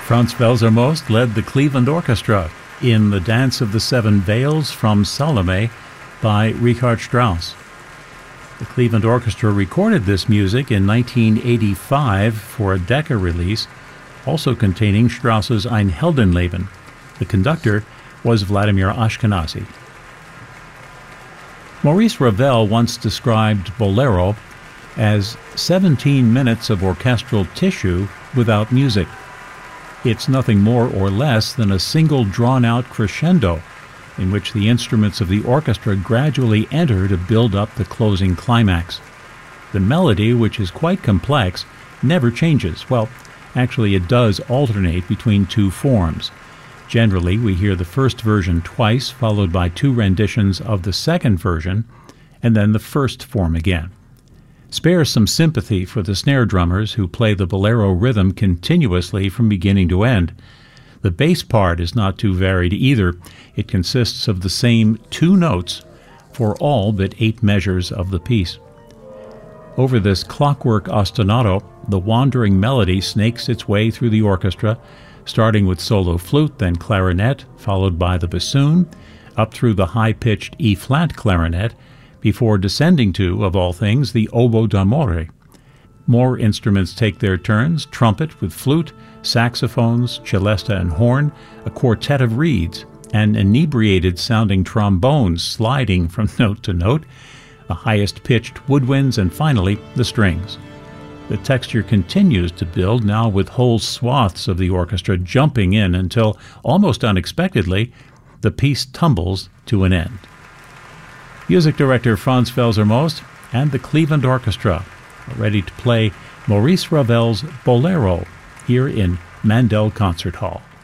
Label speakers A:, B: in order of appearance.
A: Franz Welser-Most led the Cleveland Orchestra in The Dance of the Seven Veils from Salome by Richard Strauss. The Cleveland Orchestra recorded this music in 1985 for a Decca release, also containing Strauss's Ein Heldenleben. The conductor was Vladimir Ashkenazy. Maurice Ravel once described Bolero as 17 minutes of orchestral tissue without music. It's nothing more or less than a single drawn-out crescendo in which the instruments of the orchestra gradually enter to build up the closing climax. The melody, which is quite complex, never changes. Well, actually it does alternate between two forms. Generally, we hear the first version twice, followed by two renditions of the second version, and then the first form again. Spare some sympathy for the snare drummers who play the bolero rhythm continuously from beginning to end. The bass part is not too varied either. It consists of the same two notes for all but 8 measures of the piece. Over this clockwork ostinato, the wandering melody snakes its way through the orchestra, starting with solo flute, then clarinet, followed by the bassoon, up through the high-pitched E-flat clarinet, before descending to, of all things, the oboe d'amore. More instruments take their turns: trumpet with flute, saxophones, celesta and horn, a quartet of reeds, and inebriated-sounding trombones sliding from note to note, the highest-pitched woodwinds, and finally the strings. The texture continues to build, now with whole swaths of the orchestra jumping in until, almost unexpectedly, the piece tumbles to an end. Music director Franz Welser-Most and the Cleveland Orchestra are ready to play Maurice Ravel's Bolero here in Mandel Concert Hall.